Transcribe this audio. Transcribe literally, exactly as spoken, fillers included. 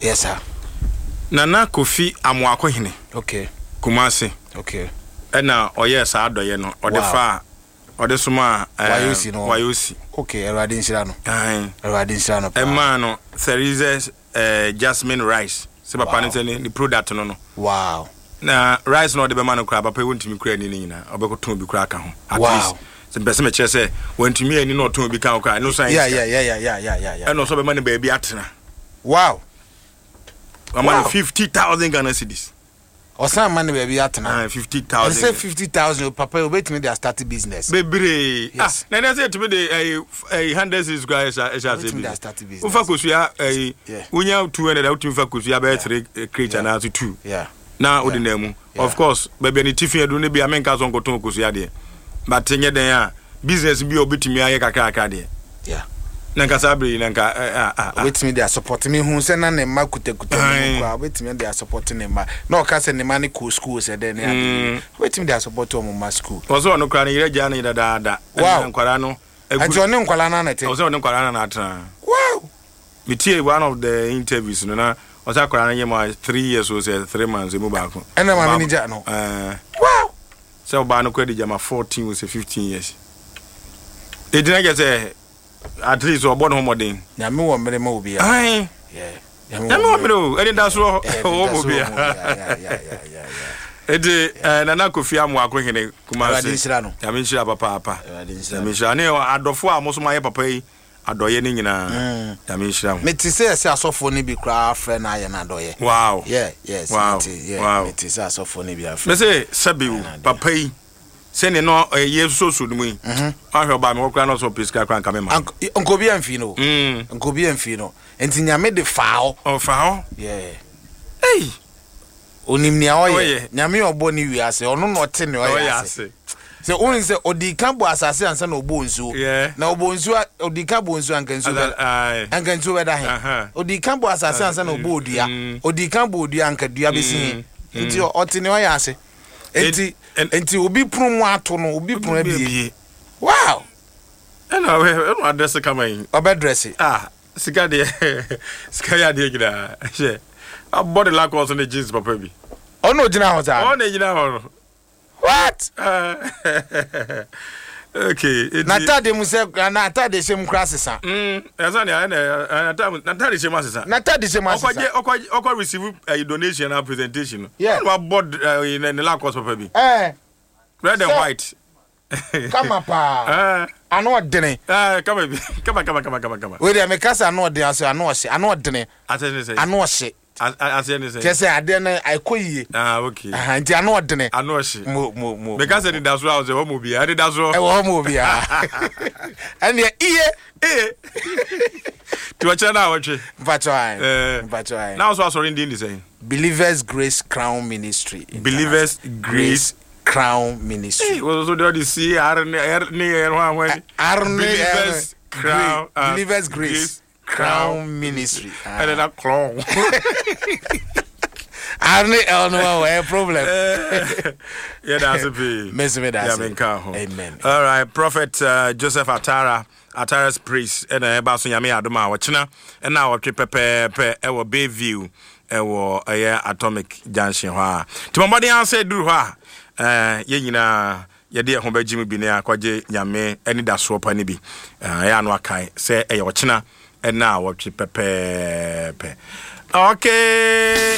Yes sir. Nana Kofi Amoakohene. Okay. Kumasi. Okay. Ena oye sa adoye no odefa odesuma Wayosi no. Wayosi. Okay, Erade Nshira no. Aye. Erade Nshira no. Emma no Therese eh Jasmine Rice. Se papa ne tene the product no no. Wow. Na Rice no de be man no kra papa wontimi kra ni ni nyina obekoton bi kra ka ho. At wow. least se pese me chese wontimi ani no ton bi ka ho kra no science. Yeah yeah yeah yeah yeah yeah yeah yeah. Eno so be man baby atena. Wow. I'm wow. on fifty thousand Ghana cedis. Or some money baby atena. Ah fifty thousand. I say fifty thousand papa wait me they start business. Bebre. Yes. Ah, na na say to me the eh hundred is guys I shall say. They start business. Ufa kosua eh unya two hundred out ufa kosua be three creature na to two. Yeah. Na odi na mu. Of course, baby ni tifi edu ne bia menka so nkoton kosua de. But nye den a business bi obetumi aye kakra kakra de. Yeah. Nanka sabri nanka ah ah wait me they are supporting me who say na ne ma kutakuta kwa wait me they are supporting me ma no ka say ne ma ne ko school say den ya wait me they are supporting mo ma school ozo no kra ne yire ja ne dada da nkwara no ajo ne nkwara na na te ozo ne nkwara na atra wow me tie one of the interviews no na ozo akwara na yema three years or say three months e mu ba ko ena ma me ja no eh wow so ba no kwedi jama fourteen or say fifteen years e dina get say at least o born homodin na me wo mere ma obi ya ai yeah na me wo mere o e da so o obi ya yeah yeah yeah yeah e de Nana Kofi Amoakohene Kumasi ya me nshira papa papa ya me nshira ne adofo a mo so maye papa yi adoye ni nyina ya me nshira me ti say say asofo ni bi kra afre na ye na adoye wow yeah yes wow. yeah me ti say asofo ni bi afre me say sabiu papa yi se ne no yeso so dum yi ahwe ba me okra no so piska kran ka me ma nkobi amfi no nkobi amfi no enti nyame de fao o fao yeah hey onimnia oye nyame obo ni wiase ono no te ne oyase se oni se odika bo asase ansa na obo nzu na obo nzu odika bo nzu anka nzu anka nzu weda he odika bo asase ansa na obo odia odika bo odia anka dua besi enti oti ne oyase enti enti obi prumu ato no obi prumu abie wow ena we eno address kama yin obedress ah sika de sika ya de gida she a body lack also the jeans papa bi ono gina ho ta ono gina ho what okay na tade mu se na tade shem krasesa mm esa ne na tade na tade shem asesa na tade shem asesa okwaje okwaje okwa receive a donation and presentation yeah no board in the lack of papa bi eh red and white kama pa eh ano odene eh kama bi kama kama kama kama kama we dey make us ano odene aso ano ohye ano odene atene say ano ohye atene say kese ade na aikoyie ah okay ah nti ano odene ano ohye mo mo mo make us say daso house wo mo bi ade daso e wo mo bi ah ane iye eh tuacha na wotwe mpacho ai mpacho ai now so sorry ndi say Believers Grace Crown Ministry Believers Grace Crown Ministry. Hey, what do you see? Arne, Arne, Arne, Believers Crown, uh, Believers Grace Crown Ministry. And then a clown. Arne, oh no, no problem. Yeah, that's a bit. Mesme that's it. Amen. All right, Prophet uh, Joseph Atara, Atara's priest, and a basso yami adoma wachina, and now a trip pepe pe ewo Bayview, ewo a Atomic Junction. Tomorrow answer do ha. Eh ye nyina ye de ho bagimi bi ne akwaje nyame ani da so pa ne bi eh ya no akai se eye wo chena e na wo twi pepe pe okay.